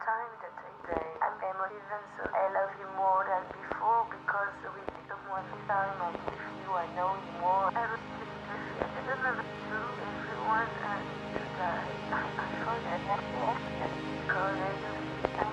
time that I'm even so I love you more than before because with someone this time I'm with you, I know you more. I don't know the truth.